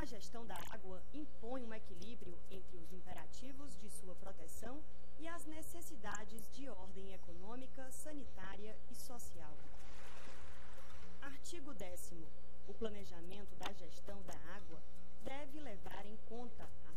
gestão da água impõe um equilíbrio entre os imperativos de sua proteção e as necessidades de ordem econômica, sanitária e social. Artigo 10º. O planejamento da gestão da água deve levar em conta a